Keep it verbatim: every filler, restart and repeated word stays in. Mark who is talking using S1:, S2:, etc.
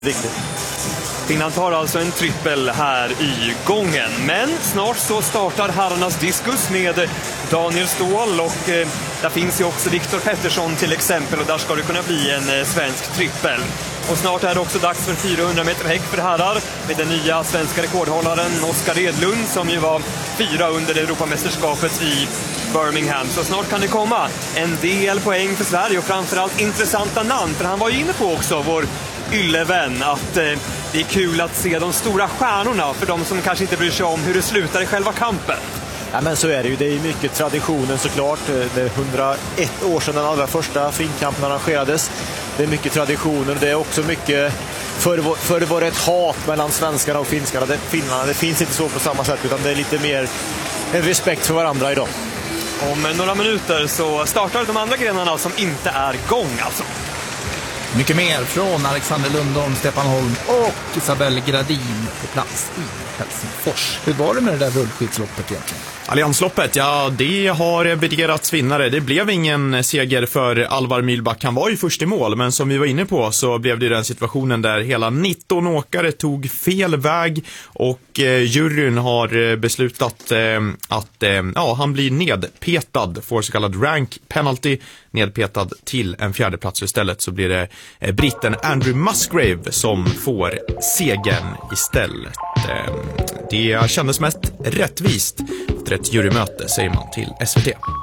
S1: Viktigt.
S2: Finland tar alltså en trippel här i gången. Men snart så startar herrarnas diskus med Daniel Ståhl och eh, där finns ju också Viktor Pettersson till exempel, och där ska det kunna bli en eh, svensk trippel. Och snart är det också dags för fyrahundra meter häck för herrar med den nya svenska rekordhållaren Oskar Edlund som ju var fyra under Europamästerskapet i Birmingham. Så snart kan det komma en del poäng för Sverige och framförallt intressanta namn, för han var ju inne på också, vår yllevän, att eh, det är kul att se de stora stjärnorna för de som kanske inte bryr sig om hur det slutar i själva kampen.
S1: Ja, men så är det ju. Det är mycket traditionen såklart. Det är hundraett år sedan den allra första finkampen arrangerades. Det är mycket traditioner. Det är också mycket för, för var det ett hat mellan svenskarna och finskarna. Det, finnarna, det finns inte så på samma sätt, utan det är lite mer en respekt för varandra idag.
S2: Om några minuter så startar de andra grenarna som inte är igång alltså.
S3: Mycket mer från Alexander Lundholm, Stefan Holm och Isabelle Gradin på plats i Helsingfors. Hur var det med det där rullskidsloppet egentligen?
S4: Alliansloppet, ja, det har värderats vinnare. Det blev ingen seger för Alvar Milback. Han var ju först i mål, men som vi var inne på så blev det den situationen där hela nitton åkare tog fel väg och eh, juryn har beslutat eh, att eh, ja, han blir nedpetad, får så kallad rank penalty, nedpetad till en fjärde plats. Istället så blir det eh, britten Andrew Musgrave som får segern istället. Eh, det kändes mest rättvist efter ett jurymöte, säger man till S V T.